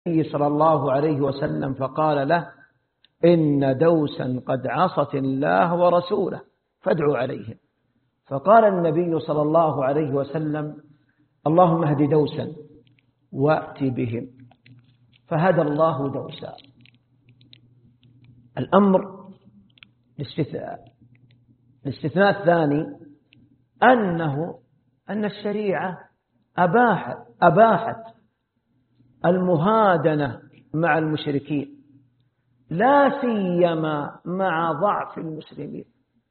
صلى الله عليه وسلم فقال له: إن دوسا قد عصت الله ورسوله فادعوا عليهم. فقال النبي صلى الله عليه وسلم: اللهم اهد دوسا وأت بهم، فهدى الله دوسا. الأمر الاستثناء الثاني أن الشريعة أباحت المهادنة مع المشركين، لا سيما مع ضعف المسلمين،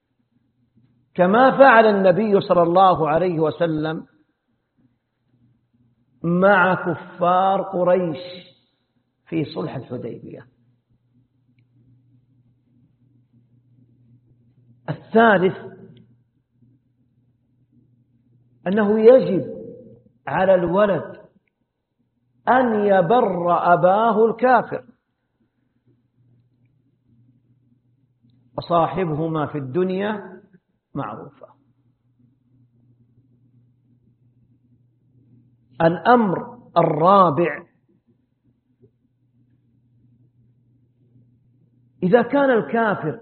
كما فعل النبي صلى الله عليه وسلم مع كفار قريش في صلح الحديبية. الثالث أنه يجب على الولد أن يبر أباه الكافر، وصاحبهما في الدنيا معروفة. الأمر الرابع: إذا كان الكافر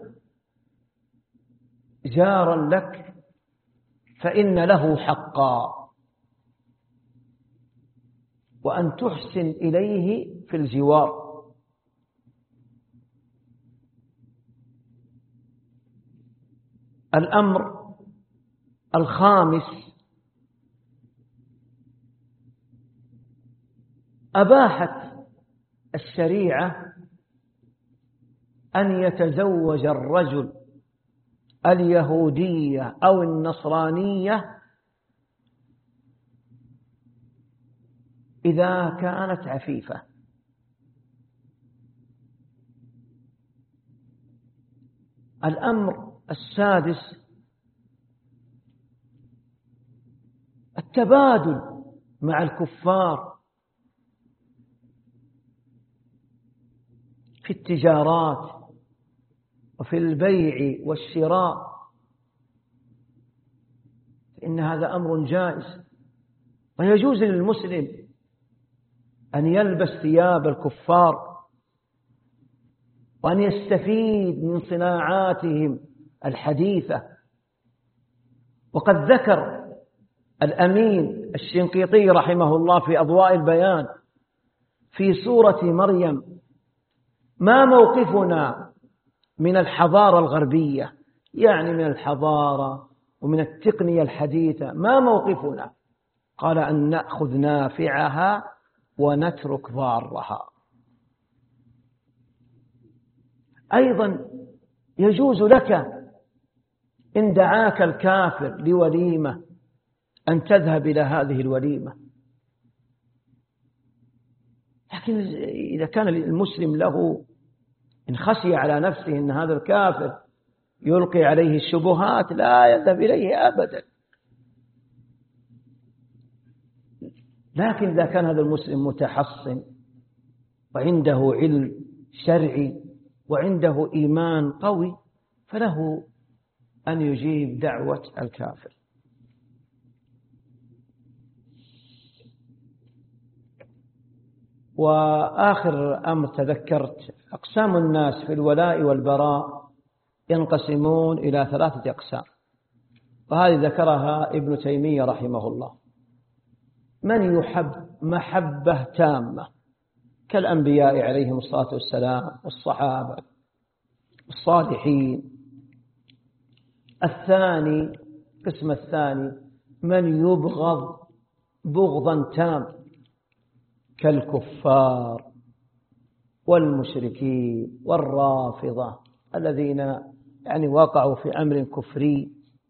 جارا لك فإن له حقا، وأن تحسن إليه في الجوار. الأمر الخامس: أباحت الشريعة أن يتزوج الرجل اليهودية أو النصرانية إذا كانت عفيفة. الأمر السادس: التبادل مع الكفار في التجارات وفي البيع والشراء، إن هذا أمر جائز، ويجوز للمسلم أن يلبس ثياب الكفار وأن يستفيد من صناعاتهم الحديثة. وقد ذكر الأمين الشنقيطي رحمه الله في أضواء البيان في سورة مريم: ما موقفنا من الحضارة الغربية، يعني من الحضارة ومن التقنية الحديثة، ما موقفنا؟ قال: أن نأخذ نافعها ونترك ضارها. أيضا يجوز لك إن دعاك الكافر لوليمة أن تذهب إلى هذه الوليمة، لكن إذا كان المسلم له إن خشي على نفسه أن هذا الكافر يلقي عليه الشبهات لا يذهب إليه أبدا. لكن إذا كان هذا المسلم متحصن وعنده علم شرعي وعنده إيمان قوي فله أن يجيب دعوة الكافر. وآخر أمر تذكرت: أقسام الناس في الولاء والبراء ينقسمون إلى 3 أقسام، وهذه ذكرها ابن تيمية رحمه الله. من يحب محبة تامة كالأنبياء عليهم الصلاة والسلام والصحابة الصالحين. القسم الثاني: من يبغض بغضا تام كالكفار والمشركين والرافضة الذين يعني وقعوا في أمر كفري،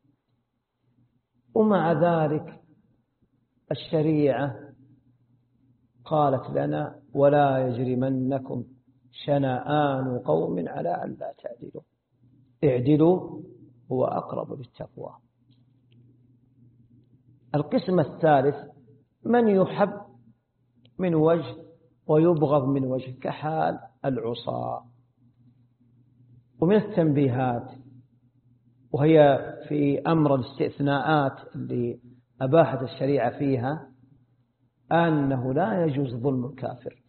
ومع ذلك الشريعة قالت لنا: ولا يجرمنكم شنآن قوم على ألا تعدلوا اعدلوا هو أقرب للتقوى. القسم الثالث: من يحب من وجه ويبغض من وجه كحال العصاة. ومن التنبيهات، وهي في أمر الاستثناءات اللي أباحت الشريعة فيها، أنه لا يجوز ظلم الكافر،